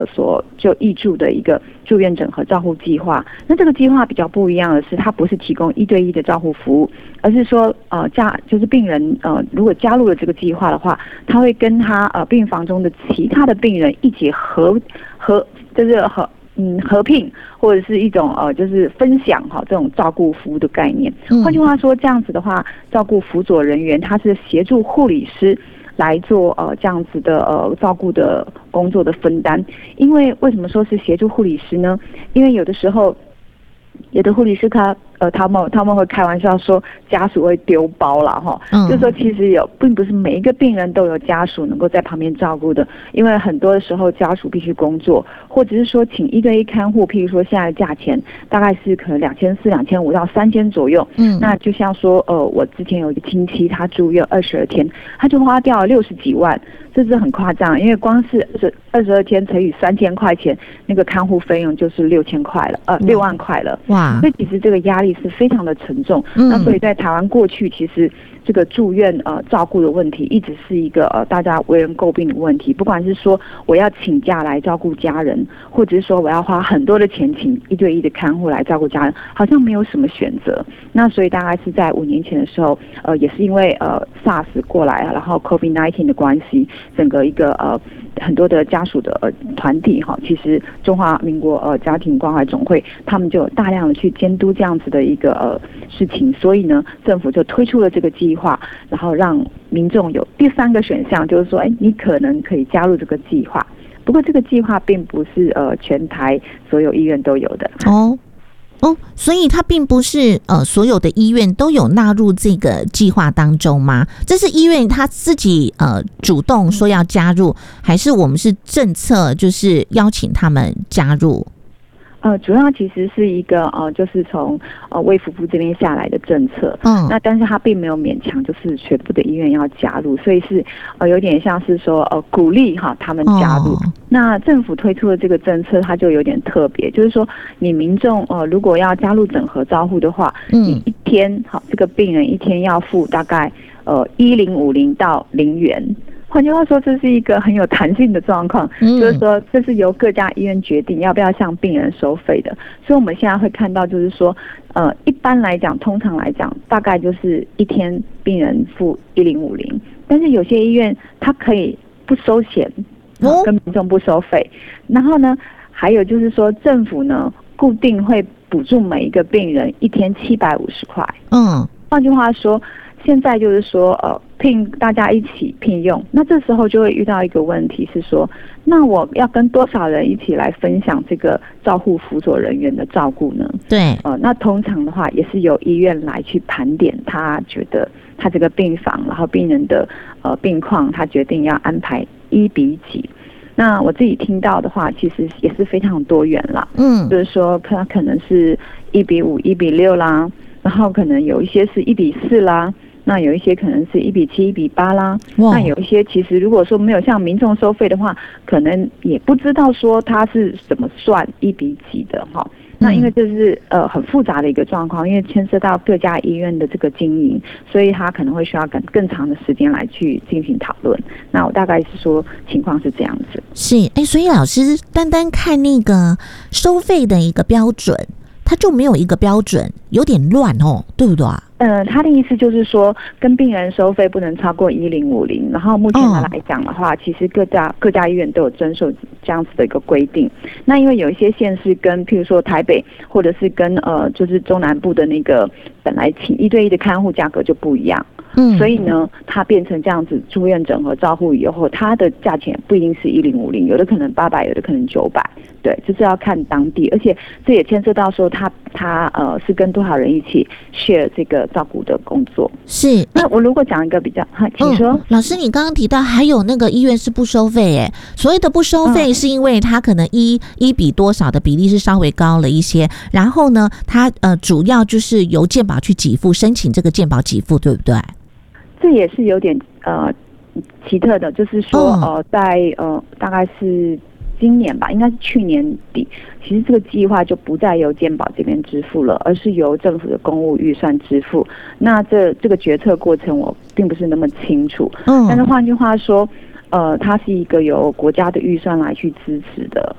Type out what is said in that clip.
所就挹注的一个住院整合照护计划。那这个计划比较不一样的是，它不是提供1对1的照护服务，而是说就是病人如果加入了这个计划的话，他会跟他病房中的其他的病人一起合聘，或者是一种就是分享这种照顾服务的概念。换句话说，这样子的话，照顾辅佐人员他是协助护理师来做这样子的照顾的工作的分担。因为为什么说是协助护理师呢？因为有的时候有的护理师他们会开玩笑说家属会丢包啦哈，就是说其实并不是每一个病人都有家属能够在旁边照顾的，因为很多的时候家属必须工作，或者是说请1对1看护，譬如说现在的价钱大概是可能2400、2500到3000左右。那就像说我之前有一个亲戚，他住院22天，他就花掉了60几万，这是很夸张，因为光是22天乘以3000块钱，那个看护费用就是6000块了，6万块了。哇！所以其实这个压力是非常的沉重。那所以在台湾过去，其实这个住院照顾的问题一直是一个大家为人诟病的问题。不管是说我要请假来照顾家人，或者是说我要花很多的钱请1对1的看护来照顾家人，好像没有什么选择。那所以大概是在5年前的时候，也是因为SARS 过来，然后 COVID-19 的关系，整个一个很多的家属的团体其实中华民国家庭关怀总会他们就有大量的去监督这样子的一个事情，所以呢政府就推出了这个计划，然后让民众有第3个选项，就是说你可能可以加入这个计划。不过这个计划并不是全台所有医院都有的所以它并不是所有的医院都有纳入这个计划当中吗？这是医院他自己主动说要加入，还是我们是政策就是邀请他们加入？ 主要其实是一个就是从卫福部这边下来的政策。那但是他并没有勉强就是全部的医院要加入，所以是有点像是说鼓励他们加入。那政府推出的这个政策它就有点特别，就是说你民众如果要加入整合照护的话，你一天这个病人一天要付大概1050到0元。换句话说，这是一个很有弹性的状况，就是说这是由各家医院决定要不要向病人收费的。所以我们现在会看到，就是说一般来讲，通常来讲，大概就是一天病人付1050，但是有些医院它可以不收钱，跟民众不收费。然后呢，还有就是说政府呢固定会补助每一个病人一天750块。换句话说，现在就是说大家一起聘用，那这时候就会遇到一个问题是说，那我要跟多少人一起来分享这个照护辅佐人员的照顾呢？ 对， 那通常的话也是由医院来去盘点，他觉得他这个病房，然后病人的病况，他决定要安排1比几。那我自己听到的话，其实也是非常多元啦。就是说他可能是1比5、1比6啦，然后可能有一些是1比4啦。那有一些可能是1比7、1比8啦。那有一些其实如果说没有向民众收费的话，可能也不知道说它是怎么算1比几的那因为这是很复杂的一个状况，因为牵涉到各家医院的这个经营，所以它可能会需要更长的时间来去进行讨论。那我大概是说情况是这样子。 是，所以老师单单看那个收费的一个标准，它就没有一个标准，有点乱对不对啊？ 他的意思就是说，跟病人收费不能超过1050。然后目前来讲的话，其实各家医院都有遵守这样子的一个规定。那因为有一些县市跟譬如说台北，或者是跟就是中南部的那个本来请1对1的看护价格就不一样。所以呢，它变成这样子住院整合照护以后，它的价钱不一定是1050，有的可能800，有的可能900。对，就是要看当地，而且这也牵涉到说他是跟多少人一起 share 这个照顾的工作。 是， 那我如果讲一个比较，请说。 老师，你刚刚提到还有那个医院是不收费所谓的不收费是因为他可能一比多少的比例是稍微高了一些，然后呢，他主要就是由健保去给付，申请这个健保给付，对不对？ 这也是有点奇特的，就是说在大概是今年吧，应该是去年底，其实这个计划就不再由健保这边支付了，而是由政府的公务预算支付。那这个决策过程我并不是那么清楚，但是换句话说， 它是一个由国家的预算来去支持的。